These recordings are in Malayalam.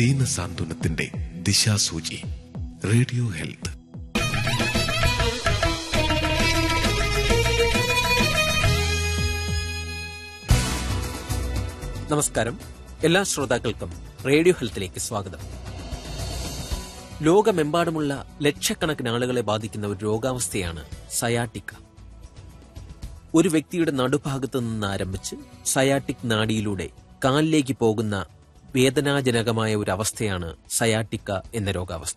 ദീനസാന്ത്വനത്തിന്റെ ദിശാസൂചി. Radio health. നമസ്കാരം. എല്ലാ ശ്രോതാക്കൾക്കും റേഡിയോ ഹെൽത്തിലേക്ക് സ്വാഗതം. ലോകമെമ്പാടുമുള്ള ലക്ഷക്കണക്കിന് ആളുകളെ ബാധിക്കുന്ന ഒരു രോഗാവസ്ഥയാണ് സയാട്ടിക്ക. ഒരു വ്യക്തിയുടെ നടുഭാഗത്തു നിന്ന് ആരംഭിച്ച് സയാട്ടിക് നാഡിയിലൂടെ കാലിലേക്ക് പോകുന്ന വേദനാജനകമായ ഒരു അവസ്ഥയാണ് സയാട്ടിക്ക എന്ന രോഗാവസ്ഥ.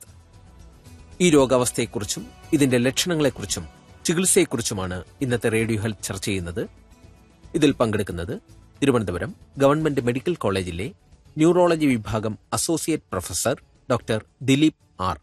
ഈ രോഗാവസ്ഥയെക്കുറിച്ചും ഇതിന്റെ ലക്ഷണങ്ങളെക്കുറിച്ചും ചികിത്സയെക്കുറിച്ചുമാണ് ഇന്നത്തെ റേഡിയോ ഹെൽത്ത് ചർച്ച ചെയ്യുന്നത്. ഇതിൽ പങ്കെടുക്കുന്നത് തിരുവനന്തപുരം ഗവൺമെന്റ് മെഡിക്കൽ കോളേജിലെ ന്യൂറോളജി വിഭാഗം associate professor doctor Dileep R.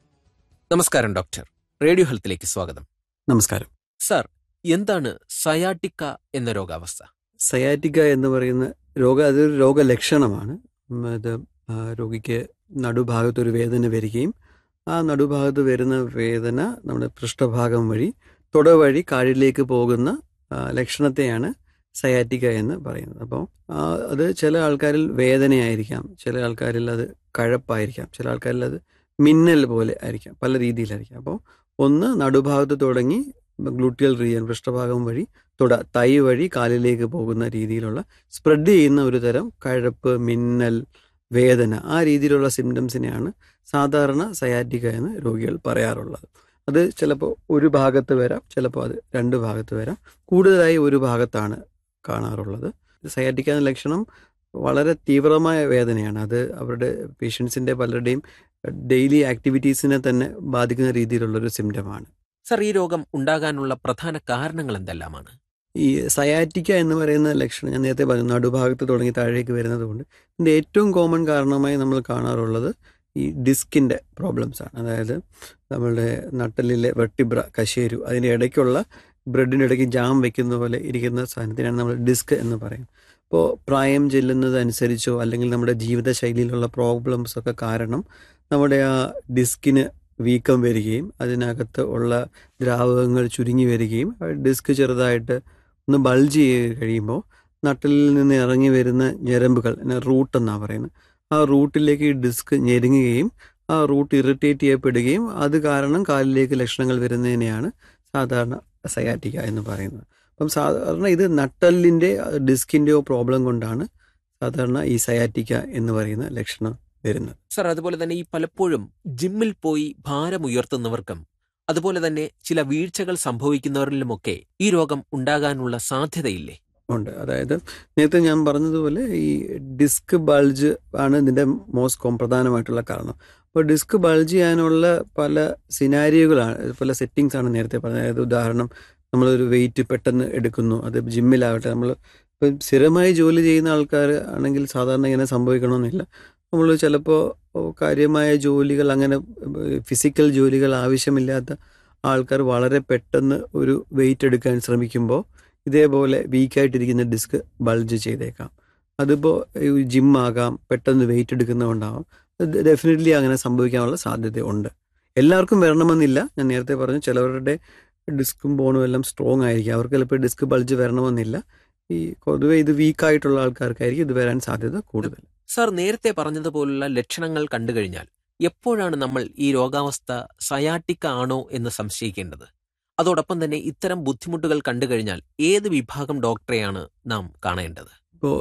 നമസ്കാരം ഡോക്ടർ. റേഡിയോ ഹെൽത്തിലേക്ക് സ്വാഗതം. നമസ്കാരം സർ. എന്താണ് സയാട്ടിക്ക എന്ന രോഗാവസ്ഥ? സയാറ്റിക്ക എന്ന് പറയുന്ന അതൊരു രോഗലക്ഷണമാണ്. അത് രോഗിക്ക് നടുഭാഗത്തൊരു വേദന വരികയും ആ നടുഭാഗത്ത് വരുന്ന വേദന നമ്മുടെ പൃഷ്ഠഭാഗം വഴി തുടവഴി കാലിലേക്ക് പോകുന്ന ലക്ഷണത്തെയാണ് സയാറ്റിക്ക എന്ന് പറയുന്നത്. അപ്പോൾ അത് ചില ആൾക്കാരിൽ വേദനയായിരിക്കാം, ചില ആൾക്കാരിൽ അത് കഴപ്പായിരിക്കാം, ചില ആൾക്കാരിൽ അത് മിന്നൽ പോലെ ആയിരിക്കാം, പല രീതിയിലായിരിക്കാം. അപ്പോൾ ഒന്ന് നടുഭാഗത്ത് തുടങ്ങി ഗ്ലൂട്ടിയൽ റീജിയൻ പൃഷ്ഠഭാഗം വഴി തൈ വഴി കാലിലേക്ക് പോകുന്ന രീതിയിലുള്ള സ്പ്രെഡ് ചെയ്യുന്ന ഒരു തരം കഴപ്പ്, മിന്നൽ, വേദന, ആ രീതിയിലുള്ള സിംറ്റംസിനെയാണ് സാധാരണ സയാറ്റിക്ക എന്ന് രോഗികൾ പറയാറുള്ളത്. അത് ചിലപ്പോൾ ഒരു ഭാഗത്ത് വരാം, ചിലപ്പോൾ അത് രണ്ട് ഭാഗത്ത് വരാം. കൂടുതലായി ഒരു ഭാഗത്താണ് കാണാറുള്ളത്. സയാറ്റിക്ക എന്ന ലക്ഷണം വളരെ തീവ്രമായ വേദനയാണ്. അത് അവരുടെ പേഷ്യൻസിൻ്റെ പലരുടെയും ഡെയിലി ആക്ടിവിറ്റീസിനെ തന്നെ ബാധിക്കുന്ന രീതിയിലുള്ളൊരു സിംറ്റമാണ്. സർ, ഈ രോഗം ഉണ്ടാകാനുള്ള പ്രധാന കാരണങ്ങൾ എന്തെല്ലാമാണ്? ഈ സയാറ്റിക്ക എന്ന് പറയുന്ന ലക്ഷണം ഞാൻ നേരത്തെ പറഞ്ഞു, നടുഭാഗത്ത് തുടങ്ങി താഴേക്ക് വരുന്നത് കൊണ്ട് ഇതിൻ്റെ ഏറ്റവും കോമൺ കാരണമായി നമ്മൾ കാണാറുള്ളത് ഈ ഡിസ്കിൻ്റെ പ്രോബ്ലംസ് ആണ്. അതായത് നമ്മളുടെ നട്ടലിലെ വെർട്ടിബ്ര, കശേരു, അതിൻ്റെ ഇടയ്ക്കുള്ള ബ്രെഡിൻ്റെ ഇടയ്ക്ക് ജാം വെക്കുന്ന പോലെ ഇരിക്കുന്ന സാധനത്തിനാണ് നമ്മൾ ഡിസ്ക് എന്ന് പറയുന്നത്. അപ്പോൾ പ്രായം ചെല്ലുന്നതനുസരിച്ചോ അല്ലെങ്കിൽ നമ്മുടെ ജീവിതശൈലിയിലുള്ള പ്രോബ്ലംസൊക്കെ കാരണം നമ്മുടെ ആ ഡിസ്കിന് വീക്കം വരികയും അതിനകത്ത് ഉള്ള ദ്രാവകങ്ങൾ ചുരുങ്ങി വരികയും ഡിസ്ക് ചെറുതായിട്ട് ഒന്ന് ബൾജ് ചെയ്ത് കഴിയുമ്പോൾ നട്ടലിൽ നിന്ന് ഇറങ്ങി വരുന്ന ഞരമ്പുകൾ, റൂട്ട് എന്നാണ് പറയുന്നത്, ആ റൂട്ടിലേക്ക് ഡിസ്ക് ഞെരുങ്ങുകയും ആ റൂട്ട് ഇറിറ്റേറ്റ് ചെയ്യപ്പെടുകയും അത് കാരണം കാലിലേക്ക് ലക്ഷണങ്ങൾ വരുന്നതിനെയാണ് സാധാരണ സയാറ്റിക്ക എന്ന് പറയുന്നത്. അപ്പം സാധാരണ ഇത് നട്ടലിൻ്റെ ഡിസ്കിൻ്റെയോ പ്രോബ്ലം കൊണ്ടാണ് സാധാരണ ഈ സയാറ്റിക്ക എന്ന് പറയുന്ന ലക്ഷണം വരുന്നത്. സർ, അതുപോലെ തന്നെ ഈ പലപ്പോഴും ജിമ്മിൽ പോയി ഭാരം ഉയർത്തുന്നവർക്കും അതുപോലെ തന്നെ ചില വീഴ്ചകൾ സംഭവിക്കുന്നവരിലുമൊക്കെ ഈ രോഗം ഉണ്ടാകാനുള്ള സാധ്യതയില്ലേ? ഉണ്ട്. അതായത് നേരത്തെ ഞാൻ പറഞ്ഞതുപോലെ ഈ ഡിസ്ക് ബൾജ് ആണ് ഇതിൻ്റെ പ്രധാനമായിട്ടുള്ള കാരണം. അപ്പോൾ ഡിസ്ക് ബൾജ് ചെയ്യാനുള്ള പല സിനാരിയോകളാണ്, പല സെറ്റിങ്സ് ആണ് നേരത്തെ പറഞ്ഞത്. അതായത് ഉദാഹരണം, നമ്മളൊരു വെയിറ്റ് പെട്ടെന്ന് എടുക്കുന്നു, അത് ജിമ്മിലാവട്ടെ, നമ്മൾ ഇപ്പം സ്ഥിരമായി ജോലി ചെയ്യുന്ന ആൾക്കാർ ആണെങ്കിൽ സാധാരണ ഇങ്ങനെ സംഭവിക്കണമെന്നില്ല. നമ്മൾ ചിലപ്പോൾ കാര്യമായ ജോലികൾ, അങ്ങനെ ഫിസിക്കൽ ജോലികൾ ആവശ്യമില്ലാത്ത ആൾക്കാർ വളരെ പെട്ടെന്ന് ഒരു വെയിറ്റ് എടുക്കാൻ ശ്രമിക്കുമ്പോൾ ഇതേപോലെ വീക്കായിട്ടിരിക്കുന്ന ഡിസ്ക് ബൾജ് ചെയ്തേക്കാം. അതിപ്പോൾ ജിമ്മാകാം, പെട്ടെന്ന് വെയിറ്റ് എടുക്കുന്നതുകൊണ്ടാവാം. ഡെഫിനറ്റ്ലി അങ്ങനെ സംഭവിക്കാനുള്ള സാധ്യത ഉണ്ട്. എല്ലാവർക്കും വരണമെന്നില്ല. ഞാൻ നേരത്തെ പറഞ്ഞു, ചിലവരുടെ ഡിസ്കും ബോണും എല്ലാം സ്ട്രോങ് ആയിരിക്കും, അവർക്ക് ചിലപ്പോൾ ഡിസ്ക് ബൾജ് വരണമെന്നില്ല. ഈ പൊതുവെ ഇത് വീക്കായിട്ടുള്ള ആൾക്കാർക്കായിരിക്കും ഇത് വരാൻ സാധ്യത കൂടുതൽ. സർ, നേരത്തെ പറഞ്ഞതുപോലുള്ള ലക്ഷണങ്ങൾ കണ്ടുകഴിഞ്ഞാൽ എപ്പോഴാണ് നമ്മൾ ഈ രോഗാവസ്ഥ സയാറ്റിക്ക ആണോ എന്ന് സംശയിക്കേണ്ടത്? അതോടൊപ്പം തന്നെ ഇത്തരം ബുദ്ധിമുട്ടുകൾ കണ്ടുകഴിഞ്ഞാൽ ഏത് വിഭാഗം ഡോക്ടറെയാണ് നാം കാണേണ്ടത്? ഇപ്പോൾ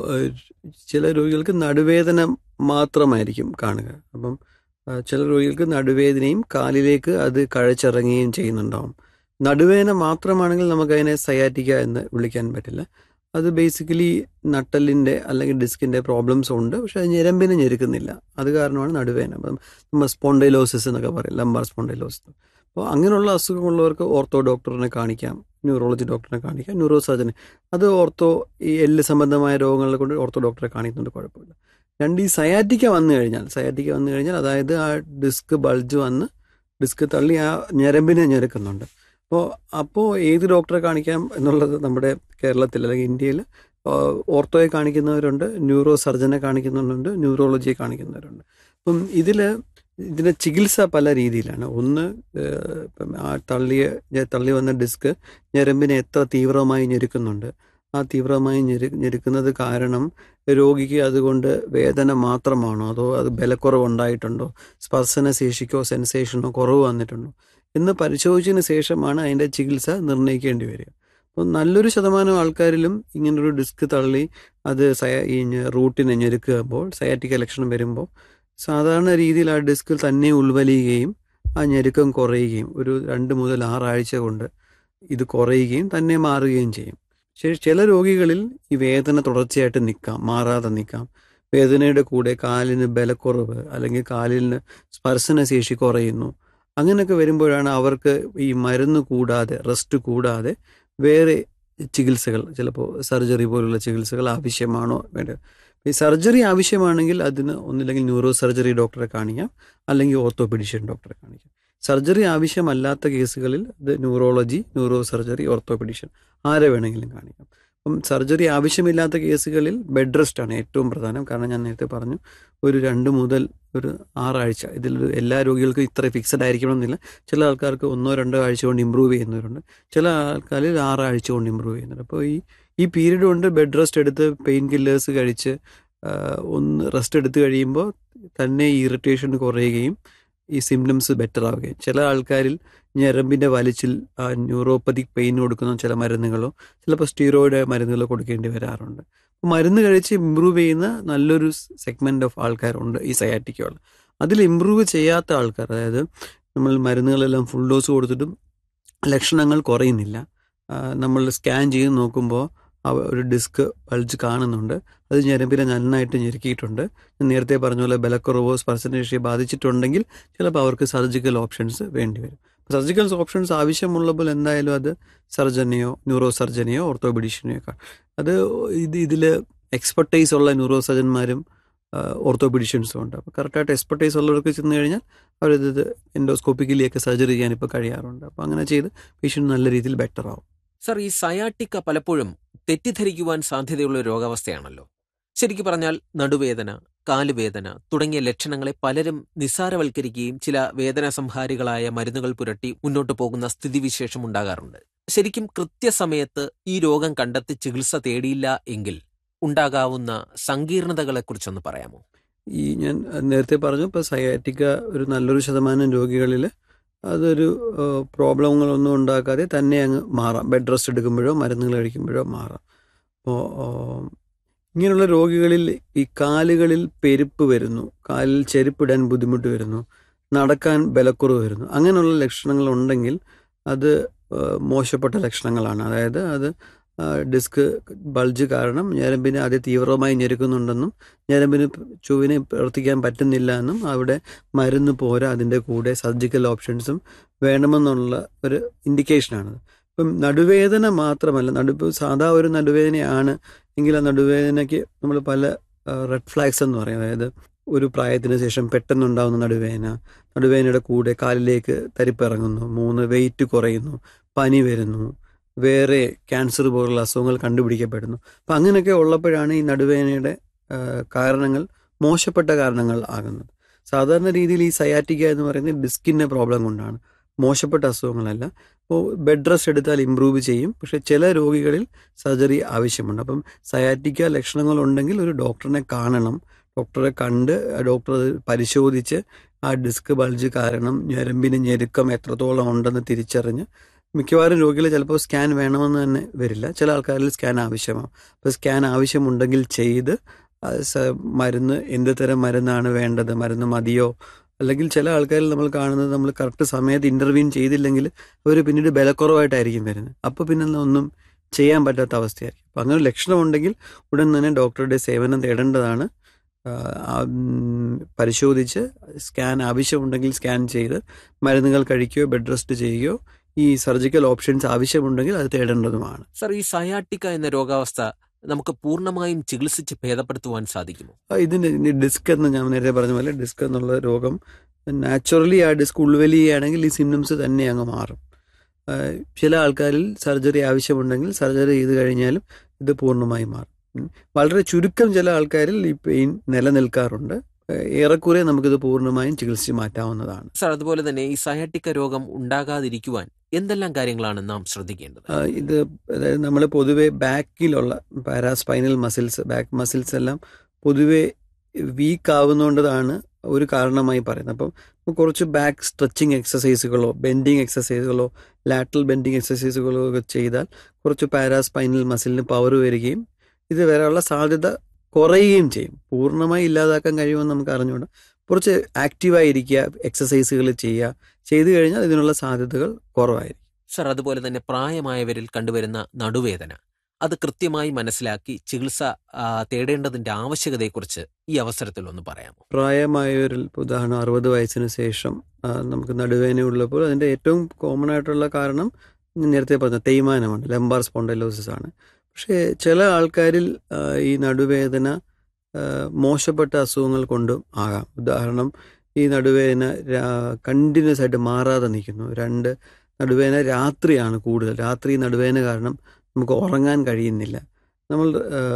ചില രോഗികൾക്ക് നടുവേദന മാത്രമായിരിക്കും കാണുക. അപ്പം ചില രോഗികൾക്ക് നടുവേദനയും കാലിലേക്ക് അത് കഴച്ചിറങ്ങുകയും ചെയ്യുന്നുണ്ടാവും. നടുവേദന മാത്രമാണെങ്കിൽ നമുക്കതിനെ സയാറ്റിക്ക എന്ന് വിളിക്കാൻ പറ്റില്ല. അത് ബേസിക്കലി നട്ടലിൻ്റെ അല്ലെങ്കിൽ ഡിസ്കിൻ്റെ പ്രോബ്ലംസ് ഉണ്ട്, പക്ഷെ അത് ഞരമ്പിനെ ഞെരുക്കുന്നില്ല. അത് കാരണമാണ് നടുവേദന. നമ്മൾ സ്പോണ്ടൈലോസിസ് എന്നൊക്കെ പറയും, ലംബാർ സ്പോണ്ടൈലോസിസ്. അപ്പോൾ അങ്ങനെയുള്ള അസുഖമുള്ളവർക്ക് ഓർത്തോ ഡോക്ടറിനെ കാണിക്കാം, ന്യൂറോളജി ഡോക്ടറിനെ കാണിക്കാം, ന്യൂറോ സർജനെ. അത് ഈ എല്ല് സംബന്ധമായ രോഗങ്ങളെ കൊണ്ട് ഓർത്തോ ഡോക്ടറെ കാണിക്കുന്നുണ്ട്, കുഴപ്പമില്ല. ഈ സയാറ്റിക്ക വന്നു കഴിഞ്ഞാൽ അതായത് ആ ഡിസ്ക് ബൾജ് വന്ന് ഡിസ്ക് തള്ളി ആ ഞരമ്പിനെ ഞെരുക്കുന്നുണ്ട്. അപ്പോൾ ഏത് ഡോക്ടറെ കാണിക്കാം എന്നുള്ളത് നമ്മുടെ കേരളത്തിൽ അല്ലെങ്കിൽ ഇന്ത്യയിൽ ഓർത്തോയെ കാണിക്കുന്നവരുണ്ട്, ന്യൂറോ സർജനെ കാണിക്കുന്നുണ്ട്, ന്യൂറോളജിയെ കാണിക്കുന്നവരുണ്ട്. അപ്പം ഇതിൻ്റെ ചികിത്സ പല രീതിയിലാണ്. ഒന്ന്, ഇപ്പം ആ തള്ളി വന്ന ഡിസ്ക് ഞരമ്പിനെ എത്ര തീവ്രമായി ഞെരുക്കുന്നുണ്ട്, ആ തീവ്രമായി ഞെരുക്കുന്നത് കാരണം രോഗിക്ക് അതുകൊണ്ട് വേദന മാത്രമാണോ, അതോ അത് ബലക്കുറവുണ്ടായിട്ടുണ്ടോ, സ്പർശന ശേഷിക്കോ സെൻസേഷനോ കുറവ് വന്നിട്ടുണ്ടോ എന്ന് പരിശോധിച്ചതിന് ശേഷമാണ് അതിൻ്റെ ചികിത്സ നിർണ്ണയിക്കേണ്ടി വരിക. അപ്പോൾ നല്ലൊരു ശതമാനം ആൾക്കാരിലും ഇങ്ങനൊരു ഡിസ്ക് തള്ളി അത് ഈ റൂട്ടിനെ ഞെരുക്കുമ്പോൾ സയാറ്റിക്ക ലക്ഷണം വരുമ്പോൾ സാധാരണ രീതിയിൽ ആ ഡിസ്കിൽ തന്നെ ഉൾവലിയുകയും ആ ഞെരുക്കം കുറയുകയും ഒരു 2 മുതൽ 6 ആഴ്ച കൊണ്ട് ഇത് കുറയുകയും തന്നെ മാറുകയും ചെയ്യും. ചില രോഗികളിൽ ഈ വേദന തുടർച്ചയായിട്ട് നിൽക്കാം, മാറാതെ നിൽക്കാം. വേദനയുടെ കൂടെ കാലിന് ബലക്കുറവ് അല്ലെങ്കിൽ കാലിന് സ്പർശനശേഷി കുറയുന്നു. അങ്ങനെയൊക്കെ വരുമ്പോഴാണ് അവർക്ക് ഈ മരുന്ന് കൂടാതെ, റെസ്റ്റ് കൂടാതെ വേറെ ചികിത്സകൾ, ചിലപ്പോൾ സർജറി പോലുള്ള ചികിത്സകൾ ആവശ്യമാണോ വേണ്ടത്. ഈ സർജറി ആവശ്യമാണെങ്കിൽ അതിന് ഒന്നില്ലെങ്കിൽ ന്യൂറോ സർജറി ഡോക്ടറെ കാണിക്കാം, അല്ലെങ്കിൽ ഓർത്തോപീഡിഷ്യൻ ഡോക്ടറെ കാണിക്കാം. സർജറി ആവശ്യമല്ലാത്ത കേസുകളിൽ അത് ന്യൂറോളജി, ന്യൂറോ സർജറി, ഓർത്തോപീഡിഷ്യൻ ആരെ വേണമെങ്കിലും കാണിക്കാം. അപ്പം സർജറി ആവശ്യമില്ലാത്ത കേസുകളിൽ ബെഡ് റെസ്റ്റ് ആണ് ഏറ്റവും പ്രധാനം. കാരണം ഞാൻ നേരത്തെ പറഞ്ഞു, ഒരു 2 മുതൽ ഒരു 6 ആഴ്ച. ഇതിൽ എല്ലാ രോഗികൾക്കും ഇത്ര ഫിക്സഡ് ആയിരിക്കണം എന്നില്ല. ചില ആൾക്കാർക്ക് 1-2 ആഴ്ച കൊണ്ട് ഇമ്പ്രൂവ് ചെയ്യുന്നവരുണ്ട്, ചില ആൾക്കാരിൽ 6 ആഴ്ച കൊണ്ട് ഇമ്പ്രൂവ് ചെയ്യുന്നുണ്ട്. അപ്പോൾ ഈ പീരീഡ് കൊണ്ട് ബെഡ് റെസ്റ്റ് എടുത്ത് പെയിൻ കില്ലേഴ്സ് കഴിച്ച് ഒന്ന് റെസ്റ്റ് എടുത്ത് കഴിയുമ്പോൾ തന്നെ ഇറിറ്റേഷൻ കുറയുകയും ഈ സിംറ്റംസ് ബെറ്റർ ആവുകയും. ചില ആൾക്കാരിൽ ഞരമ്പിൻ്റെ വലിച്ചിൽ ന്യൂറോപ്പതിക് പെയിൻ കൊടുക്കുന്ന ചില മരുന്നുകളോ ചിലപ്പോൾ സ്റ്റീറോയിഡ് മരുന്നുകളോ കൊടുക്കേണ്ടി വരാറുണ്ട്. മരുന്ന് കഴിച്ച് ഇമ്പ്രൂവ് ചെയ്യുന്ന നല്ലൊരു സെഗ്മെൻറ്റ് ഓഫ് ആൾക്കാരുണ്ട് ഈ സയാറ്റിക്കയുള്ള. അതിൽ ഇമ്പ്രൂവ് ചെയ്യാത്ത ആൾക്കാർ, അതായത് നമ്മൾ മരുന്നുകളെല്ലാം ഫുൾ ഡോസ് കൊടുത്തിട്ടും ലക്ഷണങ്ങൾ കുറയുന്നില്ല, നമ്മൾ സ്കാൻ ചെയ്ത് നോക്കുമ്പോൾ ഒരു ഡിസ്ക് ബൾജ് കാണുന്നുണ്ട്, അത് ഞരമ്പിനെ നന്നായിട്ട് ഞെരുക്കിയിട്ടുണ്ട്, ഞാൻ നേരത്തെ പറഞ്ഞ പോലെ ബലക്കുറവോ സ്പർശനശേഷിയെ ബാധിച്ചിട്ടുണ്ടെങ്കിൽ ചിലപ്പോൾ അവർക്ക് സർജിക്കൽ ഓപ്ഷൻസ് വേണ്ടി വരും. സർജിക്കൽ ഓപ്ഷൻസ് ആവശ്യമുള്ളപ്പോൾ എന്തായാലും അത് സർജനെയോ ന്യൂറോ സർജനെയോ ഓർത്തോപീഡിഷ്യനെയോ അത് ഇതിൽ എക്സ്പെർട്ടൈസ് ഉള്ള ന്യൂറോ സർജന്മാരും ഓർത്തോപീഡിഷ്യൻസും ഉണ്ട്. അപ്പോൾ കറക്റ്റായിട്ട് എക്സ്പെർട്ടൈസ് ഉള്ളവർക്ക് ചെന്ന് കഴിഞ്ഞാൽ അവരിത് എൻഡോസ്കോപ്പിക്കലിയൊക്കെ സർജറി ചെയ്യാൻ ഇപ്പോൾ കഴിയാറുണ്ട്. അപ്പോൾ അങ്ങനെ ചെയ്ത് പേഷ്യൻ്റ് നല്ല രീതിയിൽ ബെറ്റർ ആവും. സർ, ഈ സയാറ്റിക്ക പലപ്പോഴും തെറ്റിദ്ധരിക്കുവാൻ സാധ്യതയുള്ള ഒരു രോഗാവസ്ഥയാണല്ലോ. ശരിക്കും പറഞ്ഞാൽ നടുവേദന, കാലുവേദന തുടങ്ങിയ ലക്ഷണങ്ങളെ പലരും നിസ്സാരവൽക്കരിക്കുകയും ചില വേദന സംഹാരികളായ മരുന്നുകൾ പുരട്ടി മുന്നോട്ട് പോകുന്ന സ്ഥിതിവിശേഷം ഉണ്ടാകാറുണ്ട്. ശരിക്കും കൃത്യസമയത്ത് ഈ രോഗം കണ്ടെത്തി ചികിത്സ തേടിയില്ല എങ്കിൽ ഉണ്ടാകാവുന്ന സങ്കീർണതകളെക്കുറിച്ചൊന്ന് പറയാമോ? ഞാൻ നേരത്തെ പറഞ്ഞു, ഇപ്പോൾ സയാറ്റിക്ക ഒരു നല്ലൊരു ശതമാനം രോഗികളിൽ അതൊരു പ്രോബ്ലങ്ങളൊന്നും ഉണ്ടാക്കാതെ തന്നെ അങ്ങ് മാറാം. ബെഡ് റെസ്റ്റ് എടുക്കുമ്പോഴോ മരുന്നുകൾ കഴിക്കുമ്പോഴോ മാറാം. അപ്പോൾ ഇങ്ങനെയുള്ള രോഗികളിൽ ഈ കാലുകളിൽ പെരുപ്പ് വരുന്നു, കാലിൽ ചെരുപ്പിടാൻ ബുദ്ധിമുട്ട് വരുന്നു, നടക്കാൻ ബലക്കുറവ് വരുന്നു, അങ്ങനെയുള്ള ലക്ഷണങ്ങൾ ഉണ്ടെങ്കിൽ അത് മോശപ്പെട്ട ലക്ഷണങ്ങളാണ്. അതായത് അത് ഡിസ്ക് ബൾജ് കാരണം ഞരമ്പിനെ തീവ്രമായി ഞെരുക്കുന്നുണ്ടെന്നും ഞരമ്പിന് ചൊവ്വിനെ പ്രവർത്തിക്കാൻ പറ്റുന്നില്ല എന്നും അവിടെ മരുന്ന് പോരാ, അതിൻ്റെ കൂടെ സർജിക്കൽ ഓപ്ഷൻസും വേണമെന്നുള്ള ഒരു ഇൻഡിക്കേഷനാണത്. ഇപ്പം നടുവേദന മാത്രമല്ല, സാധാ ഒരു നടുവേദനയാണ് എങ്കിൽ ആ നടുവേദനയ്ക്ക് നമ്മൾ പല റെഡ് ഫ്ലാഗ്സ് എന്ന് പറയും. അതായത് ഒരു പ്രായത്തിന് ശേഷം പെട്ടെന്നുണ്ടാകുന്ന നടുവേദനയുടെ കൂടെ കാലിലേക്ക് തരിപ്പിറങ്ങുന്നു, 3 വെയിറ്റ് കുറയുന്നു, പനി വരുന്നു, വേറെ ക്യാൻസർ പോലുള്ള അസുഖങ്ങൾ കണ്ടുപിടിക്കപ്പെടുന്നു. അപ്പം അങ്ങനെയൊക്കെ ഉള്ളപ്പോഴാണ് ഈ നടുവേദനയുടെ കാരണങ്ങൾ മോശപ്പെട്ട കാരണങ്ങൾ ആകുന്നത്. സാധാരണ രീതിയിൽ ഈ സയാറ്റിക്ക എന്ന് പറയുന്നത് ഡിസ്കിൻ്റെ പ്രോബ്ലം കൊണ്ടാണ്, മോശപ്പെട്ട അസുഖങ്ങളല്ല. അപ്പോൾ ബെഡ് റെസ്റ്റ് എടുത്താൽ ഇമ്പ്രൂവ് ചെയ്യും. പക്ഷേ ചില രോഗികളിൽ സർജറി ആവശ്യമുണ്ട്. അപ്പം സയാറ്റിക്ക ലക്ഷണങ്ങളുണ്ടെങ്കിൽ ഒരു ഡോക്ടറിനെ കാണണം. ഡോക്ടറെ കണ്ട് ഡോക്ടർ പരിശോധിച്ച് ആ ഡിസ്ക് ബൾജ് കാരണം ഞരമ്പിന് ഞെരുക്കം എത്രത്തോളം ഉണ്ടെന്ന് തിരിച്ചറിഞ്ഞ്, മിക്കവാറും രോഗികൾ ചിലപ്പോൾ സ്കാൻ വേണമെന്ന് തന്നെ വരില്ല, ചില ആൾക്കാരിൽ സ്കാൻ ആവശ്യമാവും. അപ്പോൾ സ്കാൻ ആവശ്യമുണ്ടെങ്കിൽ ചെയ്ത് മരുന്ന് എന്ത് തരം മരുന്നാണ് വേണ്ടത്, മരുന്ന് മതിയോ, അല്ലെങ്കിൽ ചില ആൾക്കാരിൽ നമ്മൾ കാണുന്നത് നമ്മൾ കറക്റ്റ് സമയത്ത് ഇൻ്റർവീൻ ചെയ്തില്ലെങ്കിൽ അവർ പിന്നീട് ബലക്കുറവായിട്ടായിരിക്കും വരുന്നത്. അപ്പോൾ പിന്നെ ഒന്നും ചെയ്യാൻ പറ്റാത്ത അവസ്ഥയായിരിക്കും. അപ്പോൾ അങ്ങനെ ലക്ഷണമുണ്ടെങ്കിൽ ഉടൻ തന്നെ ഡോക്ടറുടെ സേവനം തേടേണ്ടതാണ്. പരിശോധിച്ച് സ്കാൻ ആവശ്യമുണ്ടെങ്കിൽ സ്കാൻ ചെയ്ത് മരുന്നുകൾ കഴിക്കുകയോ ബെഡ് റെസ്റ്റ് ചെയ്യുകയോ ഈ സർജിക്കൽ ഓപ്ഷൻസ് ആവശ്യമുണ്ടെങ്കിൽ അത് തേടേണ്ടതുമാണ്. സർ, ഈ സയാറ്റിക്ക എന്ന രോഗാവസ്ഥ നമുക്ക് പൂർണ്ണമായും ചികിത്സിച്ച് ഭേദപ്പെടുത്തുവാൻ സാധിക്കുമോ? ഇതിന് ഡിസ്ക് എന്ന് ഞാൻ നേരത്തെ പറഞ്ഞ പോലെ ഡിസ്ക് എന്നുള്ള രോഗം നാച്ചുറലി ആ ഡിസ്ക് ഉൾവലിയുകയാണെങ്കിൽ ഈ സിംറ്റംസ് തന്നെ അങ്ങ് മാറും. ചില ആൾക്കാരിൽ സർജറി ആവശ്യമുണ്ടെങ്കിൽ സർജറി ചെയ്ത് കഴിഞ്ഞാലും ഇത് പൂർണ്ണമായി മാറും. വളരെ ചുരുക്കം ചില ആൾക്കാരിൽ ഈ പെയിൻ നിലനിൽക്കാറുണ്ട്. ഏറെക്കുറെ നമുക്കിത് പൂർണ്ണമായും ചികിത്സിച്ച് മാറ്റാവുന്നതാണ്. സർ, അതുപോലെ തന്നെ ഈ സയാട്ടിക്ക രോഗം ഉണ്ടാകാതിരിക്കുവാൻ എന്തെല്ലാം കാര്യങ്ങളാണ് നാം ശ്രദ്ധിക്കേണ്ടത്? ഇത് അതായത് നമ്മൾ പൊതുവെ ബാക്കിലുള്ള പാരാസ്പൈനൽ മസിൽസ്, ബാക്ക് മസിൽസ് എല്ലാം പൊതുവെ വീക്ക് ആവുന്നതുകൊണ്ടതാണ് ഒരു കാരണമായി പറയുന്നത്. അപ്പം കുറച്ച് back stretching എക്സസൈസുകളോ bending എക്സസൈസുകളോ lateral bending എക്സസൈസുകളോ ഒക്കെ ചെയ്താൽ കുറച്ച് പാരാസ്പൈനൽ മസിലിന് പവർ വരികയും ഇത് വരാനുള്ള സാധ്യത കുറയുകയും ചെയ്യും. പൂർണ്ണമായി ഇല്ലാതാക്കാൻ കഴിയുമെന്ന് നമുക്ക് അറിഞ്ഞുകൊണ്ട് കുറച്ച് ആക്റ്റീവായിരിക്കുക, എക്സസൈസുകൾ ചെയ്തു കഴിഞ്ഞാൽ ഇതിനുള്ള സാധ്യതകൾ കുറവായിരിക്കും. സർ, അതുപോലെ തന്നെ പ്രായമായവരിൽ കണ്ടുവരുന്ന നടുവേദന, അത് കൃത്യമായി മനസ്സിലാക്കി ചികിത്സ തേടേണ്ടതിന്റെ ആവശ്യകതയെക്കുറിച്ച് ഈ അവസരത്തിൽ ഒന്ന് പറയാമോ? പ്രായമായവരിൽ ഉദാഹരണം 60 വയസ്സിന് ശേഷം നമുക്ക് നടുവേദന ഉള്ളപ്പോൾ അതിൻ്റെ ഏറ്റവും കോമൺ ആയിട്ടുള്ള കാരണം നേരത്തെ പറഞ്ഞ തേയ്മാനമാണ്, ലംബാർ സ്പോണ്ടൈലോസിസ് ആണ്. പക്ഷേ ചില ആൾക്കാരിൽ ഈ നടുവേദന മോശപ്പെട്ട അസുഖങ്ങൾ കൊണ്ടും ആകാം. ഉദാഹരണം, ഈ നടുവേദന കണ്ടിന്യൂസ് ആയിട്ട് മാറാതെ നിൽക്കുന്നു. നടുവേദന രാത്രിയാണ് കൂടുതൽ. രാത്രി നടുവേദന കാരണം നമുക്ക് ഉറങ്ങാൻ കഴിയുന്നില്ല. നമ്മൾ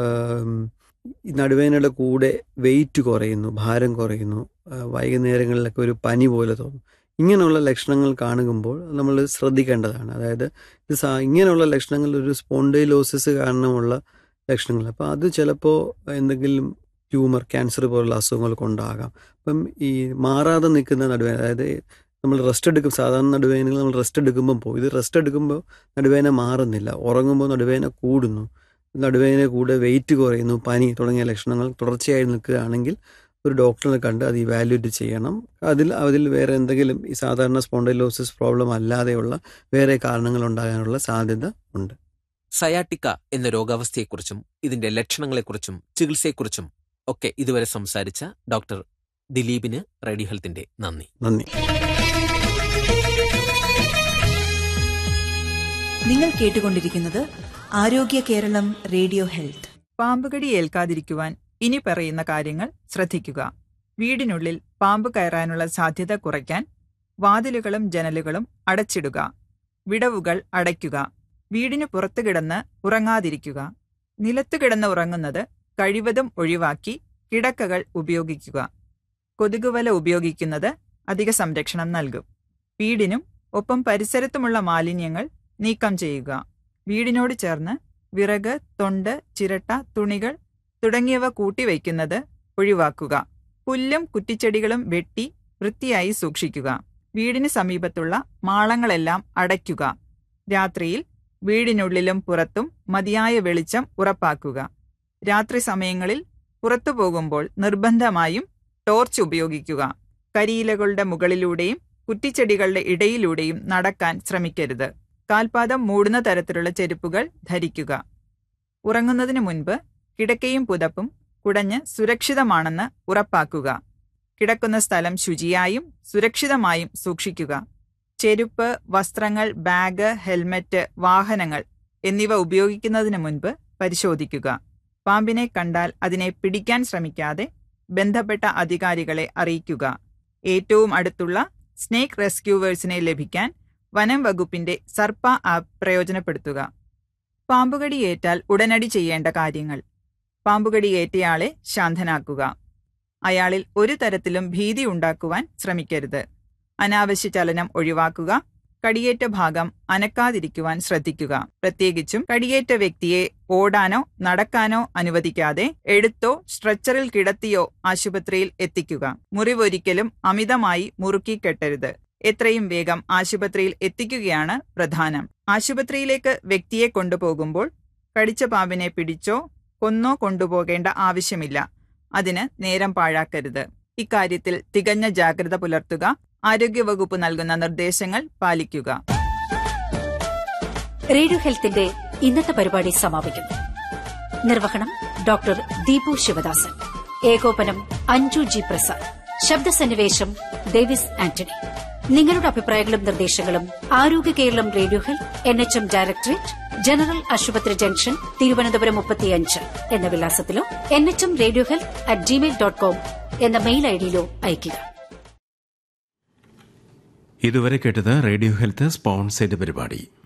ഈ നടുവേദനയുടെ കൂടെ വെയിറ്റ് കുറയുന്നു, ഭാരം കുറയുന്നു, വൈകുന്നേരങ്ങളിലൊക്കെ ഒരു പനി പോലെ തോന്നും. ഇങ്ങനെയുള്ള ലക്ഷണങ്ങൾ കാണുമ്പോൾ നമ്മൾ ശ്രദ്ധിക്കേണ്ടതാണ്. അതായത് ഇത് ഇങ്ങനെയുള്ള ലക്ഷണങ്ങൾ ഒരു സ്പോണ്ടൈലോസിസ് കാരണമുള്ള ലക്ഷണങ്ങൾ. അപ്പോൾ അത് ചിലപ്പോൾ എന്തെങ്കിലും ട്യൂമർ, ക്യാൻസർ പോലുള്ള അസുഖങ്ങൾ കൊണ്ടാകാം. അപ്പം ഈ മാറാതെ നിൽക്കുന്ന നടുവേദന, അതായത് നമ്മൾ റെസ്റ്റ് എടുക്കും, സാധാരണ നടുവേദനകൾ നമ്മൾ റെസ്റ്റ് എടുക്കുമ്പോൾ ഇത് റെസ്റ്റ് എടുക്കുമ്പോൾ നടുവേദന മാറുന്നില്ല, ഉറങ്ങുമ്പോൾ നടുവേദന കൂടുന്നു, നടുവേദന കൂടെ വെയിറ്റ് കുറയുന്നു, പനി തുടങ്ങിയ ലക്ഷണങ്ങൾ തുടർച്ചയായി നിൽക്കുകയാണെങ്കിൽ ഒരു ഡോക്ടറിനെ കണ്ട് അത് ഇവാലുവേറ്റ് ചെയ്യണം. അതിൽ വേറെ എന്തെങ്കിലും ഈ സാധാരണ സ്പോണ്ടൈലോസിസ് പ്രോബ്ലം അല്ലാതെയുള്ള വേറെ കാരണങ്ങൾ ഉണ്ടാകാനുള്ള സാധ്യത ഉണ്ട്. സയാട്ടിക്ക എന്ന രോഗാവസ്ഥയെക്കുറിച്ചും ഇതിന്റെ ലക്ഷണങ്ങളെക്കുറിച്ചും ചികിത്സയെക്കുറിച്ചും ഒക്കെ ഇതുവരെ സംസാരിച്ച ഡോക്ടർ ദിലീപിന് റേഡിയോ ഹെൽത്തിന്റെ നന്ദി. നിങ്ങൾ കേട്ടുകൊണ്ടിരിക്കുന്നത് ആരോഗ്യ കേരളം റേഡിയോ ഹെൽത്ത്. പാമ്പുകടി ഏൽക്കാതിരിക്കുവാൻ ഇനി പറയുന്ന കാര്യങ്ങൾ ശ്രദ്ധിക്കുക. വീടിനുള്ളിൽ പാമ്പ് കയറാനുള്ള സാധ്യത കുറയ്ക്കാൻ വാതിലുകളും ജനലുകളും അടച്ചിടുക. വിടവുകൾ അടയ്ക്കുക. വീടിന് പുറത്തു കിടന്ന് ഉറങ്ങാതിരിക്കുക. നിലത്തു കിടന്ന് ഉറങ്ങുന്നത് കഴിവതും ഒഴിവാക്കി കിടക്കകൾ ഉപയോഗിക്കുക. കൊതുകുവല ഉപയോഗിക്കുന്നത് അധിക സംരക്ഷണം നൽകും. വീടിനും ഒപ്പം പരിസരത്തുമുള്ള മാലിന്യങ്ങൾ നീക്കം ചെയ്യുക. വീടിനോട് ചേർന്ന് വിറക്, തൊണ്ട്, ചിരട്ട, തുണികൾ തുടങ്ങിയവ കൂട്ടിവയ്ക്കുന്നത് ഒഴിവാക്കുക. പുല്ലും കുറ്റിച്ചെടികളും വെട്ടി വൃത്തിയായി സൂക്ഷിക്കുക. വീടിന് സമീപത്തുള്ള മാളങ്ങളെല്ലാം അടയ്ക്കുക. രാത്രിയിൽ വീടിനുള്ളിലും പുറത്തും മതിയായ വെളിച്ചം ഉറപ്പാക്കുക. രാത്രി സമയങ്ങളിൽ പുറത്തു പോകുമ്പോൾ നിർബന്ധമായും ടോർച്ച് ഉപയോഗിക്കുക. കരിയിലകളുടെ മുകളിലൂടെയും കുറ്റിച്ചെടികളുടെ ഇടയിലൂടെയും നടക്കാൻ ശ്രമിക്കരുത്. കാൽപാദം മൂടുന്ന തരത്തിലുള്ള ചെരുപ്പുകൾ ധരിക്കുക. ഉറങ്ങുന്നതിന് മുൻപ് കിടക്കയും പുതപ്പും കുടഞ്ഞ് സുരക്ഷിതമാണെന്ന് ഉറപ്പാക്കുക. കിടക്കുന്ന സ്ഥലം ശുചിയായും സുരക്ഷിതമായും സൂക്ഷിക്കുക. ചെരുപ്പ്, വസ്ത്രങ്ങൾ, ബാഗ്, ഹെൽമറ്റ്, വാഹനങ്ങൾ എന്നിവ ഉപയോഗിക്കുന്നതിന് മുൻപ് പരിശോധിക്കുക. പാമ്പിനെ കണ്ടാൽ അതിനെ പിടിക്കാൻ ശ്രമിക്കാതെ ബന്ധപ്പെട്ട അധികാരികളെ അറിയിക്കുക. ഏറ്റവും അടുത്തുള്ള സ്നേക്ക് റെസ്ക്യൂവേഴ്സിനെ ലഭിക്കാൻ വനം വകുപ്പിന്റെ സർപ്പ ആപ്പ് പ്രയോജനപ്പെടുത്തുക. പാമ്പുകടിയേറ്റാൽ ഉടനടി ചെയ്യേണ്ട കാര്യങ്ങൾ: പാമ്പുകടിയേറ്റയാളെ ശാന്തനാക്കുക. അയാളിൽ ഒരു തരത്തിലും ഭീതി ഉണ്ടാക്കുവാൻ ശ്രമിക്കരുത്. അനാവശ്യ ചലനം ഒഴിവാക്കുക. കടിയേറ്റ ഭാഗം അനക്കാതിരിക്കുവാൻ ശ്രദ്ധിക്കുക. പ്രത്യേകിച്ചും കടിയേറ്റ വ്യക്തിയെ ഓടാനോ നടക്കാനോ അനുവദിക്കാതെ എടുത്തോ സ്ട്രെച്ചറിൽ കിടത്തിയോ ആശുപത്രിയിൽ എത്തിക്കുക. മുറിവൊരിക്കലും അമിതമായി മുറുക്കി കെട്ടരുത്. എത്രയും വേഗം ആശുപത്രിയിൽ എത്തിക്കുകയാണ് പ്രധാനം. ആശുപത്രിയിലേക്ക് വ്യക്തിയെ കൊണ്ടുപോകുമ്പോൾ കടിച്ച പാമ്പിനെ പിടിച്ചോ കൊന്നോ കൊണ്ടുപോകേണ്ട ആവശ്യമില്ല. അതിന് നേരം പാഴാക്കരുത്. ഇക്കാര്യത്തിൽ തികഞ്ഞ ജാഗ്രത പുലർത്തുക. ആരോഗ്യവകുപ്പ് നൽകുന്ന നിർദ്ദേശങ്ങൾ പാലിക്കുക. റേഡിയോ ഹെൽത്തിന്റെ ഇന്നത്തെ പരിപാടി സമാപിക്കുന്നു. നിർവഹണം ഡോക്ടർ ദീപു ശിവദാസൻ. ഏകോപനം അഞ്ജു ജി പ്രസാദ്. ശബ്ദസന്നിവേശം ഡേവിസ് ആന്റണി. നിങ്ങളുടെ അഭിപ്രായങ്ങളും നിർദ്ദേശങ്ങളും ആരോഗ്യ Keralam radio health NHM directorate, general ആശുപത്രി ജംഗ്ഷൻ, തിരുവനന്തപുരം 35 എന്ന വിലാസത്തിലോ nhmradiohealth@gmail.com എന്ന മെയിൽ ഐഡിയിലോ അയയ്ക്കുക. ഇതുവരെ കേട്ടത് റേഡിയോ ഹെൽത്ത് സ്പോൺസേഡ് പരിപാടി.